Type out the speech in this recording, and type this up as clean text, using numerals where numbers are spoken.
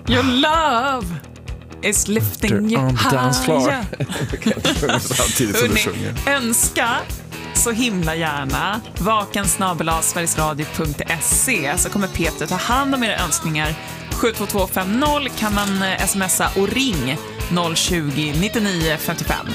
Your love is lifting you higher. Samtidigt som du sjunger. Önska så himla gärna vaken@sverigesradio.se, så kommer Peter ta hand om era önskningar. 72250 kan man smsa och ring 020 99 55